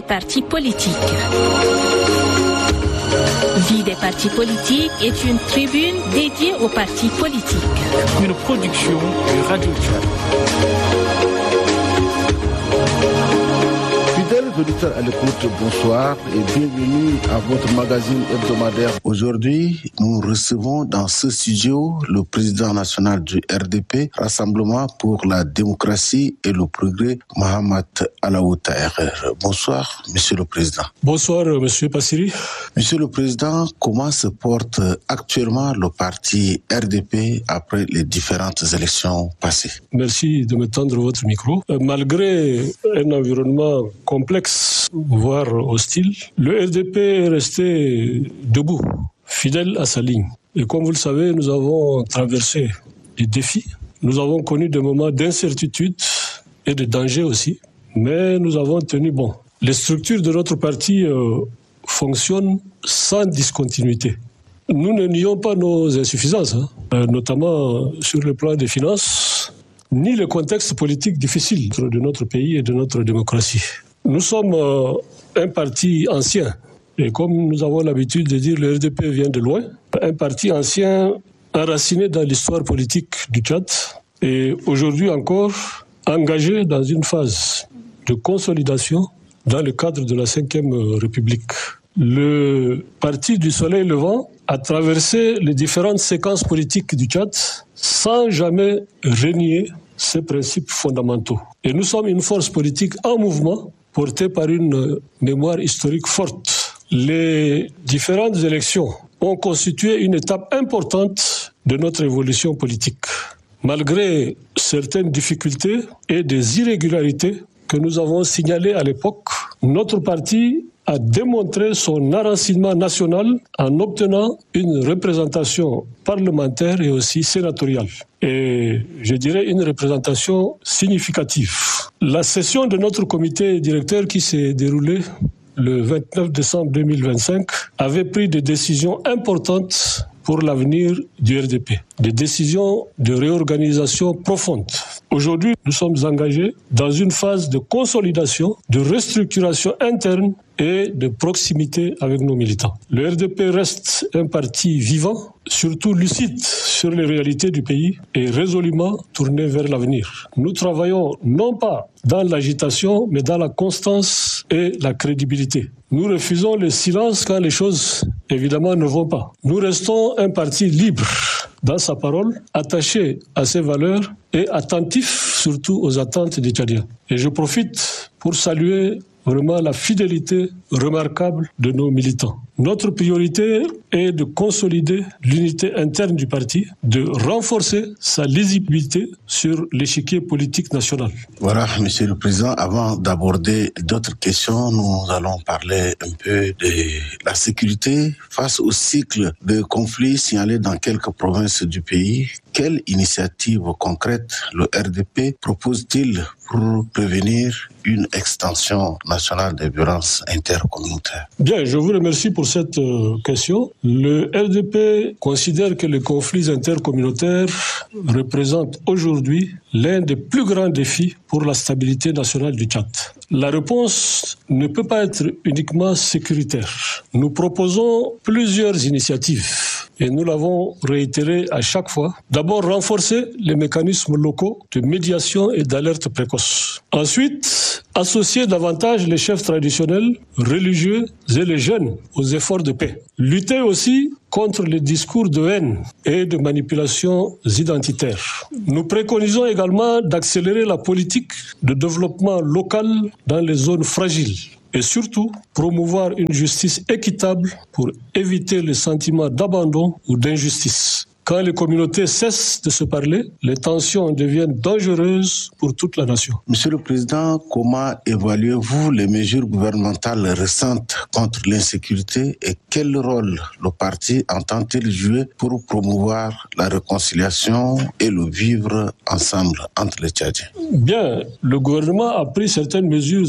partis politiques. Vie des partis politiques est une tribune dédiée aux partis politiques. Une production de Radio Tchad. Fidèles auditeurs à l'écoute, bonsoir et bienvenue à votre magazine hebdomadaire. Aujourd'hui, nous recevons dans ce studio le président national du RDP, Rassemblement pour la démocratie et le progrès, Mohamed Alaoui Taher. Bonsoir, monsieur le président. Bonsoir, monsieur Passiri. Monsieur le président, comment se porte actuellement le parti RDP après les différentes élections passées? Merci de me tendre votre micro. Malgré un environnement complexe, voire hostile, le RDP est resté debout, fidèle à sa ligne. Et comme vous le savez, nous avons traversé des défis. Nous avons connu des moments d'incertitude et de danger aussi, mais nous avons tenu bon. Les structures de notre parti fonctionnent sans discontinuité. Nous ne nions pas nos insuffisances, notamment sur le plan des finances, ni le contexte politique difficile de notre pays et de notre démocratie. Nous sommes un parti ancien, et comme nous avons l'habitude de dire, le RDP vient de loin, un parti ancien enraciné dans l'histoire politique du Tchad, et aujourd'hui encore engagé dans une phase de consolidation dans le cadre de la Ve République. Le parti du Soleil Levant a traversé les différentes séquences politiques du Tchad sans jamais renier ses principes fondamentaux. Et nous sommes une force politique en mouvement, portée par une mémoire historique forte. Les différentes élections ont constitué une étape importante de notre évolution politique. Malgré certaines difficultés et des irrégularités que nous avons signalées à l'époque, notre parti a démontré son enracinement national en obtenant une représentation parlementaire et aussi sénatoriale. Et je dirais une représentation significative. La session de notre comité directeur qui s'est déroulée le 29 décembre 2025 avait pris des décisions importantes pour l'avenir du RDP, des décisions de réorganisation profonde. Aujourd'hui, nous sommes engagés dans une phase de consolidation, de restructuration interne et de proximité avec nos militants. Le RDP reste un parti vivant, surtout lucide sur les réalités du pays et résolument tourné vers l'avenir. Nous travaillons non pas dans l'agitation, mais dans la constance et la crédibilité. Nous refusons le silence quand les choses, évidemment, ne vont pas. Nous restons un parti libre dans sa parole, attaché à ses valeurs et attentif surtout aux attentes des Tchadiens. Et je profite pour saluer vraiment la fidélité remarquable de nos militants. Notre priorité est de consolider l'unité interne du parti, de renforcer sa lisibilité sur l'échiquier politique national. Voilà, monsieur le président, avant d'aborder d'autres questions, nous allons parler un peu de la sécurité face au cycle de conflits signalés dans quelques provinces du pays. Quelle initiative concrète le RDP propose-t-il pour prévenir une extension nationale des violences intercommunautaires? Bien, je vous remercie pour cette question. Le RDP considère que les conflits intercommunautaires représentent aujourd'hui l'un des plus grands défis pour la stabilité nationale du Tchad. La réponse ne peut pas être uniquement sécuritaire. Nous proposons plusieurs initiatives et nous l'avons réitéré à chaque fois. D'abord, renforcer les mécanismes locaux de médiation et d'alerte précoce. Ensuite, associer davantage les chefs traditionnels, religieux et les jeunes aux efforts de paix. Lutter aussi contre les discours de haine et de manipulation identitaires. Nous préconisons également d'accélérer la politique de développement local dans les zones fragiles et surtout promouvoir une justice équitable pour éviter le sentiment d'abandon ou d'injustice. Quand les communautés cessent de se parler, les tensions deviennent dangereuses pour toute la nation. Monsieur le Président, comment évaluez-vous les mesures gouvernementales récentes contre l'insécurité et quel rôle le parti entend-il jouer pour promouvoir la réconciliation et le vivre ensemble entre les Tchadiens? Bien, le gouvernement a pris certaines mesures